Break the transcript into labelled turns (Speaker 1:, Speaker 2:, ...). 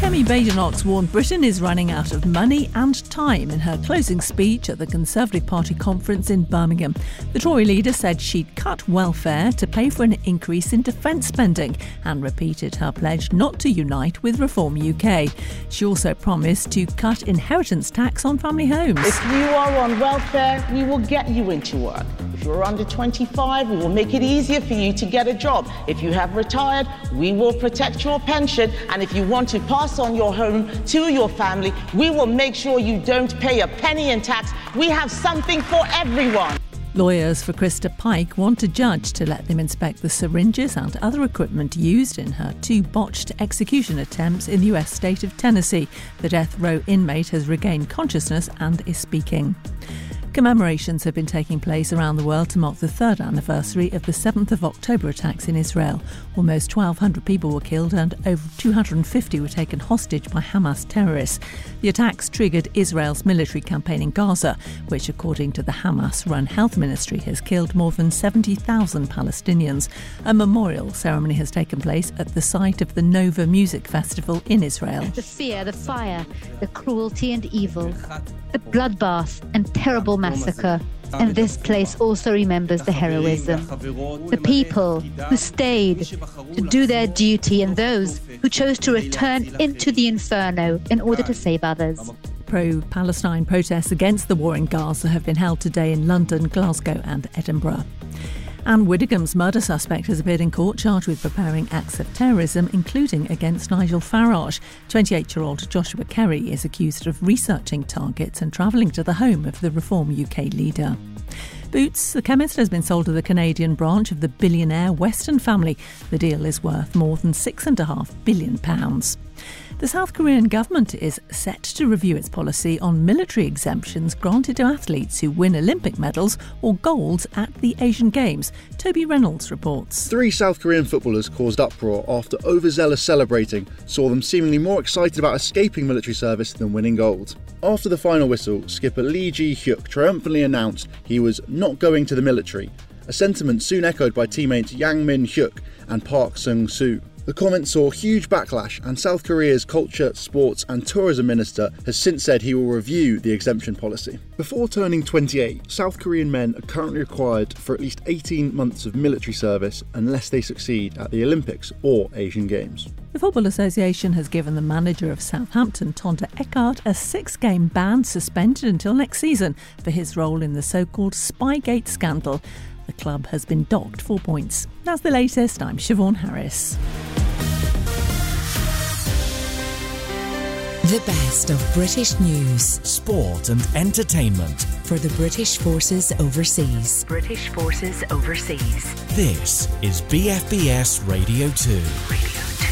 Speaker 1: Kemi Badenoch warned Britain is running out of money and time in her closing speech at the Conservative Party conference in Birmingham. The Tory leader said she'd cut welfare to pay for an increase in defence spending and repeated her pledge not to unite with Reform UK. She also promised to cut inheritance tax on family homes.
Speaker 2: If you are on welfare, we will get you into work. If you're under 25, we will make it easier for you to get a job. If you have retired, we will protect your pension. And if you want to pass on your home to your family, we will make sure you don't pay a penny in tax. We have something for everyone.
Speaker 1: Lawyers for Krista Pike want a judge to let them inspect the syringes and other equipment used in her 2 botched execution attempts in the US state of Tennessee. The death row inmate has regained consciousness and is speaking. Commemorations have been taking place around the world to mark the 3rd anniversary of the 7th of October attacks in Israel. Almost 1,200 people were killed and over 250 were taken hostage by Hamas terrorists. The attacks triggered Israel's military campaign in Gaza, which, according to the Hamas-run health ministry, has killed more than 70,000 Palestinians. A memorial ceremony has taken place at the site of the Nova Music Festival in Israel.
Speaker 3: The fear, the fire, the cruelty and evil, the bloodbath and terrible massacre. And this place also remembers the heroism, the people who stayed to do their duty and those who chose to return into the inferno in order to save others.
Speaker 1: Pro-Palestine protests against the war in Gaza have been held today in London, Glasgow and Edinburgh. Anne Widdicombe's murder suspect has appeared in court charged with preparing acts of terrorism, including against Nigel Farage. 28-year-old Joshua Kerry is accused of researching targets and travelling to the home of the Reform UK leader. Boots, the chemist, has been sold to the Canadian branch of the billionaire Weston family. The deal is worth more than £6.5 billion. The South Korean government is set to review its policy on military exemptions granted to athletes who win Olympic medals or golds at the Asian Games. Toby Reynolds reports.
Speaker 4: 3 South Korean footballers caused uproar after overzealous celebrating saw them seemingly more excited about escaping military service than winning gold. After the final whistle, skipper Lee Ji-hyuk triumphantly announced he was not going to the military, a sentiment soon echoed by teammates Yang Min-hyuk and Park Sung-soo. The comment saw huge backlash, and South Korea's Culture, Sports and Tourism Minister has since said he will review the exemption policy. Before turning 28, South Korean men are currently required for at least 18 months of military service unless they succeed at the Olympics or Asian Games.
Speaker 1: The Football Association has given the manager of Southampton, Tonda Eckhart, a 6-game ban suspended until next season for his role in the so-called Spygate scandal. The club has been docked 4 points. That's the latest. I'm Siobhan Harris.
Speaker 5: The best of British news,
Speaker 6: sport and entertainment
Speaker 5: for the British Forces Overseas.
Speaker 7: British Forces Overseas.
Speaker 6: This is BFBS Radio 2.